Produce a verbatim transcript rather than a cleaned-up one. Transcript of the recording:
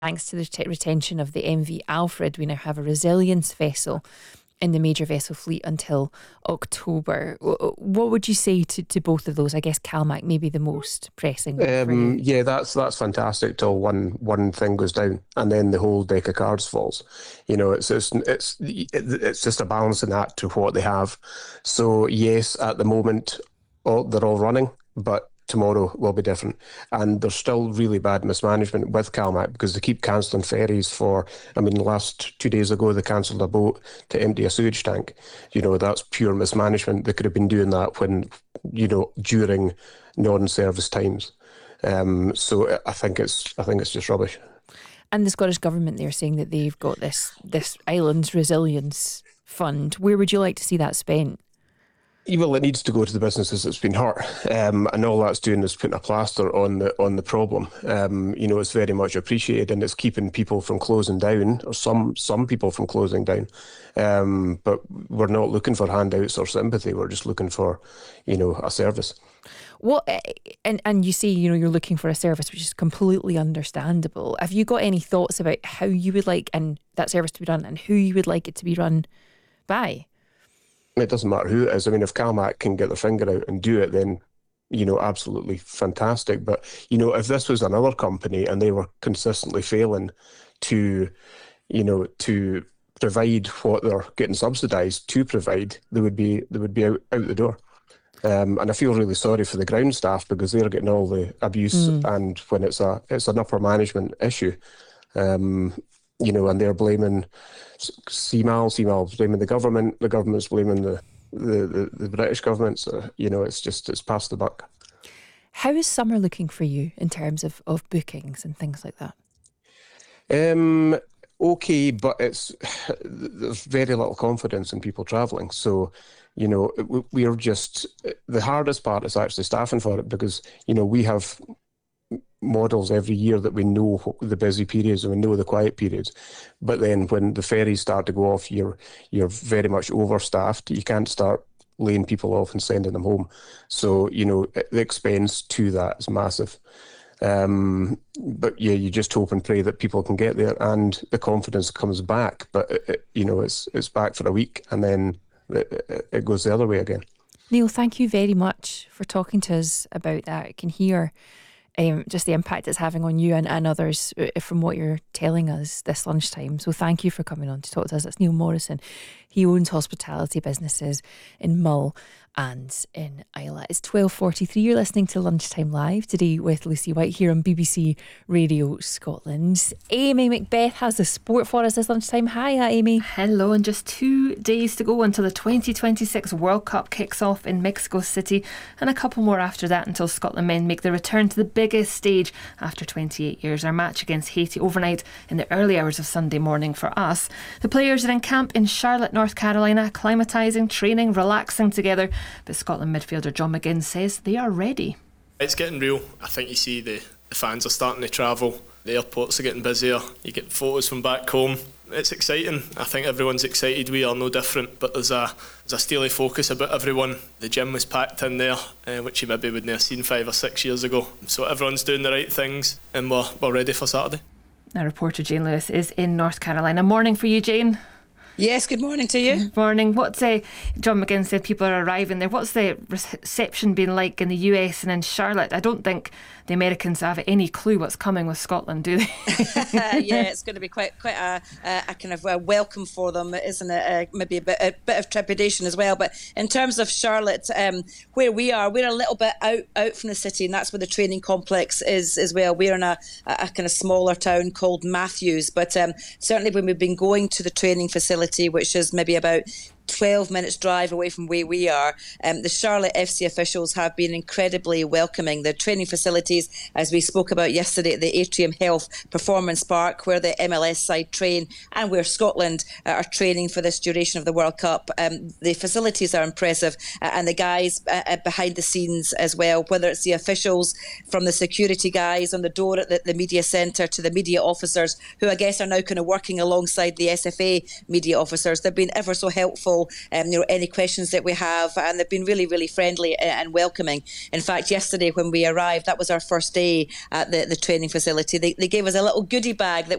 thanks to the ret- retention of the M V Alfred, we now have a resilience vessel in the major vessel fleet until October. What would you say to, to both of those? I guess CalMac may be the most pressing one for Um, you. yeah, that's that's fantastic till one one thing goes down and then the whole deck of cards falls. You know, it's it's it's it's just a balancing act to what they have. So yes, at the moment, all, they're all running, but tomorrow will be different. And there's still really bad mismanagement with CalMac because they keep cancelling ferries for, I mean, last two days ago, they cancelled a boat to empty a sewage tank. You know, that's pure mismanagement. They could have been doing that when, you know, during non-service times. Um, so I think it's, I think it's just rubbish. And the Scottish Government, they're saying that they've got this, this island's resilience fund. Where would you like to see that spent? Well, it needs to go to the businesses that's been hurt, um, and all that's doing is putting a plaster on the on the problem. Um, you know, it's very much appreciated, and it's keeping people from closing down, or some some people from closing down. Um, but we're not looking for handouts or sympathy. We're just looking for, you know, a service. Well, and and you say, you know, you're looking for a service, which is completely understandable. Have you got any thoughts about how you would like and that service to be run, and who you would like it to be run by? It doesn't matter who it is. I mean, if CalMac can get their finger out and do it, then, you know, absolutely fantastic. But, you know, if this was another company and they were consistently failing to, you know, to provide what they're getting subsidised to provide, they would be they would be out, out the door. Um, and I feel really sorry for the ground staff because they're getting all the abuse. Mm. And when it's a it's an upper management issue, um, you know, and they're blaming C M A L, C M A L's blaming the government, the government's blaming the, the, the, the British government. So, you know, it's just, it's past the buck. How is summer looking for you in terms of, of bookings and things like that? Um, okay, but it's, there's very little confidence in people travelling. So, you know, we're just, the hardest part is actually staffing for it because, you know, we have models every year that we know the busy periods and we know the quiet periods, but then when the ferries start to go off, you're you're very much overstaffed. You can't start laying people off and sending them home. So, you know, the expense to that is massive. Um, but yeah, you just hope and pray that people can get there and the confidence comes back. But it, it, you know, it's it's back for a week and then it, it goes the other way again. Neil, thank you very much for talking to us about that. I can hear Um, just the impact it's having on you and, and others from what you're telling us this lunchtime. So thank you for coming on to talk to us. That's Neil Morrison. He owns hospitality businesses in Mull and in Islay. It's twelve forty-three. You're listening to Lunchtime Live today with Lucy White here on B B C Radio Scotland. Amy Macbeth has the sport for us this lunchtime. Hiya, Amy. Hello, and just two days to go until the twenty twenty-six World Cup kicks off in Mexico City, and a couple more after that until Scotland men make their return to the biggest stage after twenty-eight years. Our match against Haiti overnight in the early hours of Sunday morning for us. The players are in camp in Charlotte, North Carolina, acclimatising, training, relaxing together. But Scotland midfielder John McGinn says they are ready. It's getting real. I think you see the, the fans are starting to travel. The airports are getting busier. You get photos from back home. It's exciting. I think everyone's excited. We are no different. But there's a there's a steely focus about everyone. The gym was packed in there, uh, which you maybe wouldn't have seen five or six years ago. So everyone's doing the right things and we're, we're ready for Saturday. Our reporter Jane Lewis is in North Carolina. Morning for you, Jane. Yes, good morning to you. Good morning. What's uh, John McGinn said people are arriving there. What's the reception been like in the U S and in Charlotte? I don't think the Americans have any clue what's coming with Scotland, do they? Yeah, it's going to be quite quite a, a, a kind of a welcome for them, isn't it? Uh, maybe a bit, a bit of trepidation as well. But in terms of Charlotte, um, where we are, we're a little bit out out from the city, and that's where the training complex is as well. We're in a, a kind of smaller town called Matthews, but um, certainly when we've been going to the training facility, which is maybe about twelve minutes drive away from where we are, um, the Charlotte F C officials have been incredibly welcoming. The training facilities, as we spoke about yesterday at the Atrium Health Performance Park, where the M L S side train and where Scotland uh, are training for this duration of the World Cup, um, the facilities are impressive, uh, and the guys uh, behind the scenes as well, whether it's the officials, from the security guys on the door at the, the media centre to the media officers, who I guess are now kind of working alongside the S F A media officers. They've been ever so helpful. Um, you know, any questions that we have, and they've been really, really friendly and welcoming. In fact, yesterday when we arrived, that was our first day at the, the training facility. They, they gave us a little goodie bag that